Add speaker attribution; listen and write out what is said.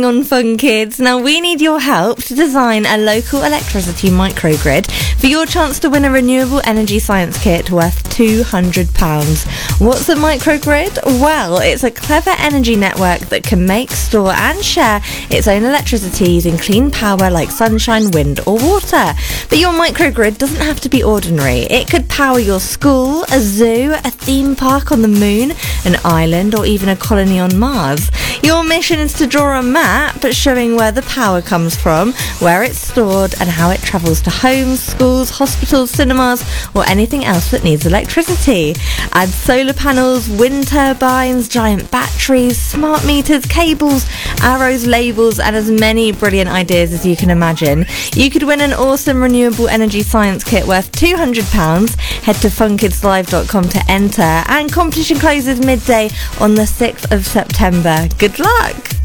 Speaker 1: On Fun Kids. Now we need your help to design a local electricity microgrid for your chance to win a renewable energy science kit worth £200. What's a microgrid? Well, it's a clever energy network that can make, store and share its own electricity using clean power like sunshine, wind or water. But your microgrid doesn't have to be ordinary. It could power your school, a zoo, a theme park on the moon, an island or even a colony on Mars. Your mission is to draw a map showing where the power comes from, where it's stored and how it travels to homes, schools, hospitals, cinemas or anything else that needs electricity. Add solar panels, wind turbines, giant batteries, smart meters, cables, arrows, labels and as many brilliant ideas as you can imagine. You could win an awesome renewable energy science kit worth £200. Head to funkidslive.com to enter and competition closes midday on the 6th of September. Good luck!